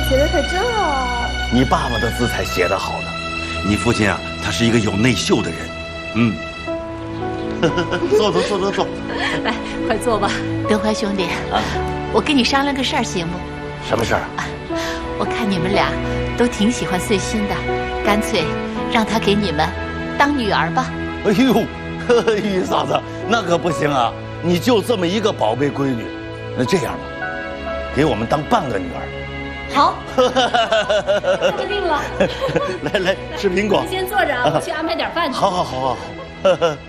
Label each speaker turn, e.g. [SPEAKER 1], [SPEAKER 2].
[SPEAKER 1] 写的可真好啊！
[SPEAKER 2] 你爸爸的字才写得好呢。你父亲啊，他是一个有内秀的人。嗯。坐。
[SPEAKER 3] 来，快坐吧。德怀兄弟啊，我跟你商量个事儿，行不？
[SPEAKER 2] 什么事儿啊？
[SPEAKER 3] 我看你们俩都挺喜欢穗心的，干脆让她给你们当女儿吧。
[SPEAKER 2] 哎呦，于嫂子，那可不行啊！你就这么一个宝贝闺女，那这样吧，给我们当半个女儿。
[SPEAKER 1] 好，那就定了。
[SPEAKER 2] 来，吃苹果。
[SPEAKER 1] 您先坐着啊，我去安排点饭去。
[SPEAKER 2] 好。